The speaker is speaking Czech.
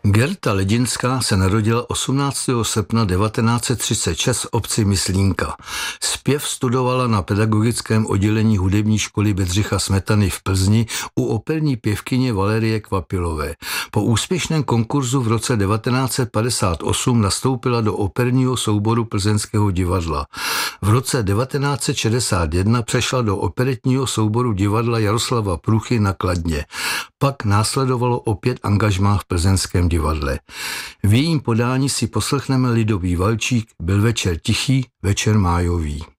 Gerta Ledinská se narodila 18. srpna 1936 v obci Myslínka. Zpěv studovala na pedagogickém oddělení hudební školy Bedřicha Smetany v Plzni u operní pěvkyně Valerie Kvapilové. Po úspěšném konkurzu v roce 1958 nastoupila do operního souboru Plzeňského divadla. V roce 1961 přešla do operetního souboru divadla Jaroslava Pruchy na Kladně. Pak následovalo opět angažmá v Plzeňském divadle. V jejím podání si poslechneme lidový valčík Byl večer tichý, večer májový.